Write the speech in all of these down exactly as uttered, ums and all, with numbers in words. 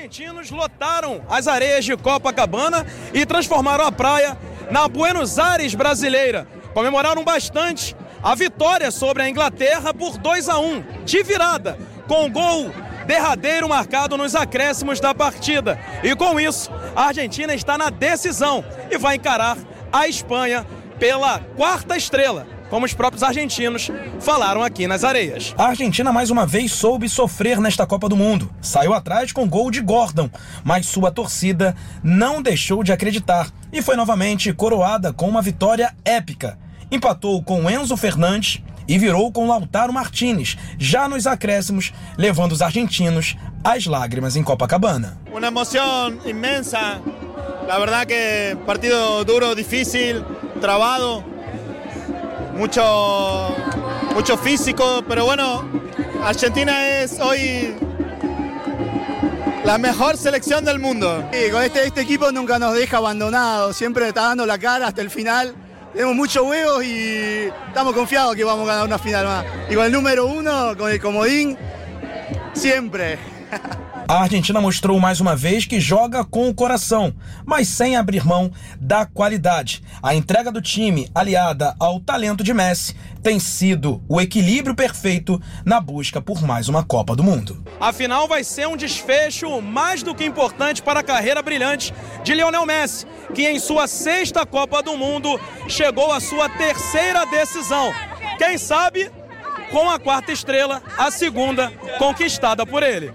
argentinos lotaram as areias de Copacabana e transformaram a praia na Buenos Aires brasileira. Comemoraram bastante a vitória sobre a Inglaterra por dois a um, de virada, com o gol derradeiro marcado nos acréscimos da partida. E com isso, a Argentina está na decisão e vai encarar a Espanha pela quarta estrela, como os próprios argentinos falaram aqui nas areias. A Argentina mais uma vez soube sofrer nesta Copa do Mundo. Saiu atrás com gol de Gordon, mas sua torcida não deixou de acreditar e foi novamente coroada com uma vitória épica. Empatou com Enzo Fernandes e virou com Lautaro Martínez, já nos acréscimos, levando os argentinos às lágrimas em Copacabana. Uma emoção imensa. La verdad que partido duro, difícil, trabado. Mucho, mucho físico, pero bueno, Argentina es hoy la mejor selección del mundo. Sí, con este, este equipo nunca nos deja abandonados, siempre está dando la cara hasta el final. Tenemos muchos huevos y estamos confiados que vamos a ganar una final más. Y con el número uno, con el comodín, siempre. A Argentina mostrou mais uma vez que joga com o coração, mas sem abrir mão da qualidade. A entrega do time, aliada ao talento de Messi, tem sido o equilíbrio perfeito na busca por mais uma Copa do Mundo. A final vai ser um desfecho mais do que importante para a carreira brilhante de Lionel Messi, que em sua sexta Copa do Mundo chegou à sua terceira decisão. Quem sabe, com a quarta estrela, a segunda conquistada por ele.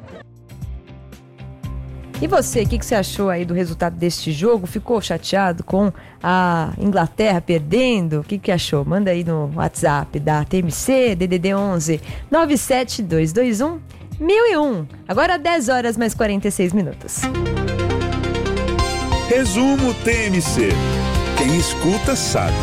E você, o que, que você achou aí do resultado deste jogo? Ficou chateado com a Inglaterra perdendo? O que, que achou? Manda aí no WhatsApp da T M C, D D D onze nove sete dois dois um mil e um. Agora dez horas mais quarenta e seis minutos. Resumo T M C. Quem escuta sabe.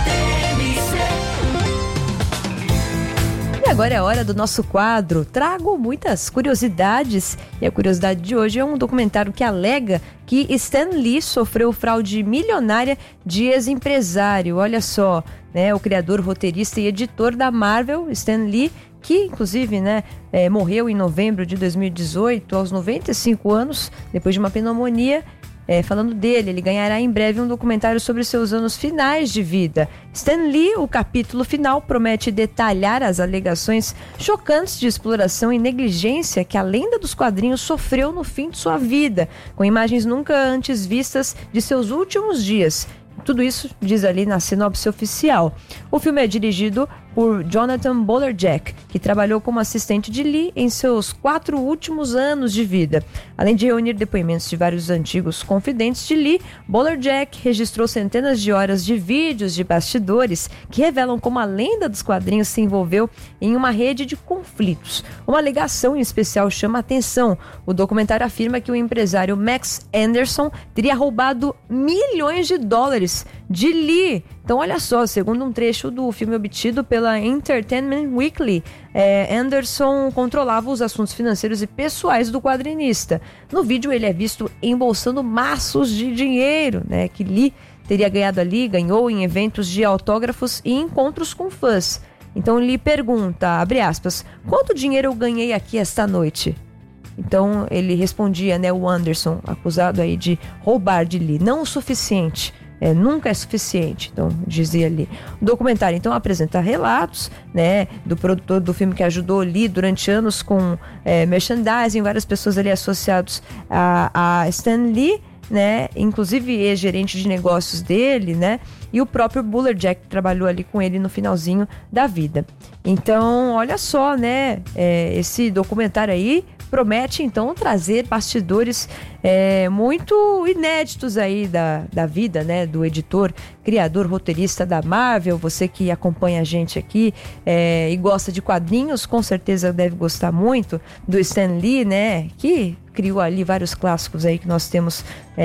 E agora é a hora do nosso quadro. Trago muitas curiosidades e a curiosidade de hoje é um documentário que alega que Stan Lee sofreu fraude milionária de ex-empresário. Olha só, né? O criador, roteirista e editor da Marvel, Stan Lee, que inclusive, né, é, morreu em novembro de dois mil e dezoito, aos noventa e cinco anos, depois de uma pneumonia. É, falando dele, ele ganhará em breve um documentário sobre seus anos finais de vida. Stan Lee, o capítulo final, promete detalhar as alegações chocantes de exploração e negligência que a lenda dos quadrinhos sofreu no fim de sua vida, com imagens nunca antes vistas de seus últimos dias. Tudo isso diz ali na sinopse oficial. O filme é dirigido por Jonathan Bollerjack, que trabalhou como assistente de Lee em seus quatro últimos anos de vida. Além de reunir depoimentos de vários antigos confidentes de Lee, Bollerjack registrou centenas de horas de vídeos de bastidores que revelam como a lenda dos quadrinhos se envolveu em uma rede de conflitos. Uma alegação em especial chama a atenção. O documentário afirma que o empresário Max Anderson teria roubado milhões de dólares de Lee. Então, olha só, segundo um trecho do filme obtido pela Entertainment Weekly, é, Anderson controlava os assuntos financeiros e pessoais do quadrinista. No vídeo, ele é visto embolsando maços de dinheiro, né, que Lee teria ganhado ali, ganhou em eventos de autógrafos e encontros com fãs. Então, Lee pergunta, abre aspas, quanto dinheiro eu ganhei aqui esta noite? Então, ele respondia, né, o Anderson, acusado aí de roubar de Lee, não o suficiente. É, nunca é suficiente, então dizia ali. O documentário então apresenta relatos, né, do produtor do filme que ajudou Lee durante anos com é, merchandising, várias pessoas ali associadas a, a Stan Lee, né, inclusive ex-gerente de negócios dele, né, e o próprio Bollerjack que trabalhou ali com ele no finalzinho da vida. Então, olha só, né, é, esse documentário aí promete, então, trazer bastidores é, muito inéditos aí da, da vida, né, do editor, criador, roteirista da Marvel. Você que acompanha a gente aqui é, e gosta de quadrinhos, com certeza deve gostar muito do Stan Lee, né, que criou ali vários clássicos aí que nós temos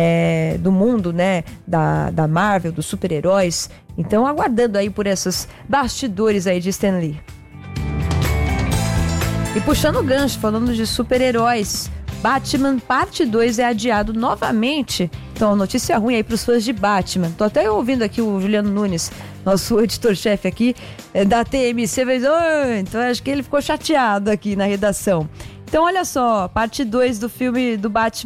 é, do mundo, né, da, da Marvel, dos super-heróis. Então, aguardando aí por esses bastidores aí de Stan Lee. E puxando o gancho, falando de super-heróis, Batman Parte dois é adiado novamente. Então, notícia ruim aí para os fãs de Batman. Tô até ouvindo aqui o Juliano Nunes, nosso editor-chefe aqui é, da T M C, mas, oh, então acho que ele ficou chateado aqui na redação. Então, olha só, parte dois do filme do Batman